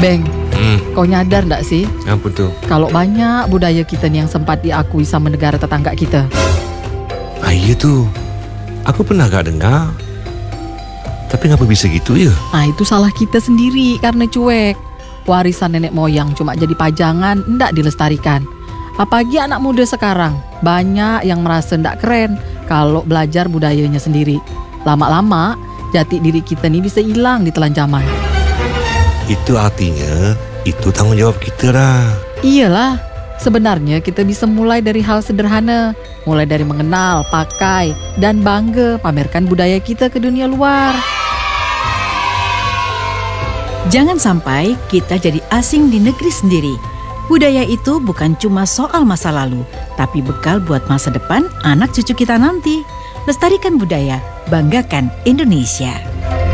Beng, kau nyadar nggak sih? Apa tuh? Kalau banyak budaya kita nih yang sempat diakui sama negara tetangga kita. Iya tuh. Aku pernah gak dengar. Tapi ngapa bisa gitu ya? Nah itu salah kita sendiri karena cuek. Warisan nenek moyang cuma jadi pajangan, ndak dilestarikan. Apalagi anak muda sekarang, banyak yang merasa ndak keren kalau belajar budayanya sendiri. Lama-lama, jati diri kita nih bisa hilang di telan zaman. Itu artinya, itu tanggung jawab kita lah. Iyalah, sebenarnya kita bisa mulai dari hal sederhana. Mulai dari mengenal, pakai, dan bangga pamerkan budaya kita ke dunia luar. Jangan sampai kita jadi asing di negeri sendiri. Budaya itu bukan cuma soal masa lalu, tapi bekal buat masa depan anak cucu kita nanti. Lestarikan budaya, banggakan Indonesia.